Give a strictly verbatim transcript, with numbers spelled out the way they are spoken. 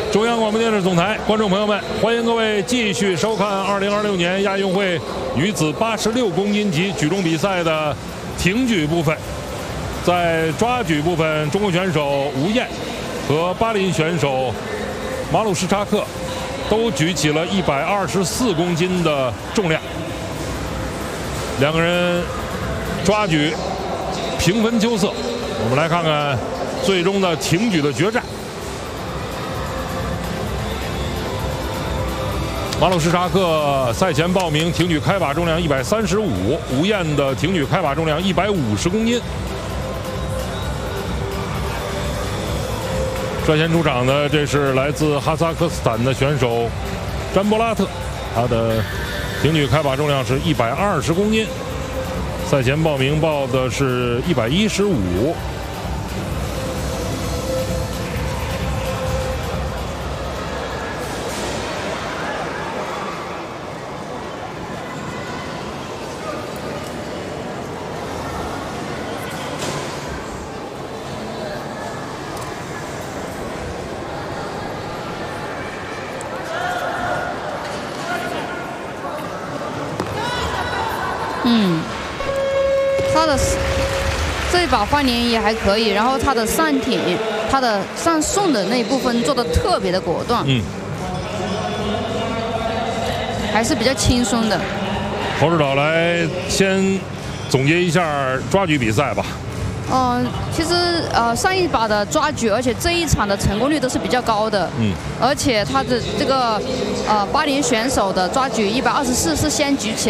中央广播电视总台，观众朋友们，欢迎各位继续收看二零二六年亚运会女子八十六公斤级举重比赛的挺举部分。在抓举部分，中国选手吴燕和巴林选手马鲁什查克都举起了一百二十四公斤的重量。两个人抓举平分秋色。我们来看看最终的挺举的决战。马鲁什查克赛前报名挺举开把重量一百三十五，吴燕的挺举开把重量一百五十公斤。率先出场的，这是来自哈萨克斯坦的选手詹波拉特，他的挺举开把重量是一百二十公斤，赛前报名报的是一百一十五。 嗯，他的这一把翻脸也还可以，然后他的上挺、他的上送的那一部分做的特别的果断， 嗯， 还是比较轻松的。 侯指导来先总结一下抓举比赛吧。 嗯、呃，其实呃上一把的抓举，而且这一场的成功率都是比较高的。嗯，而且他的这个呃巴林选手的抓举一百二十四是先举起。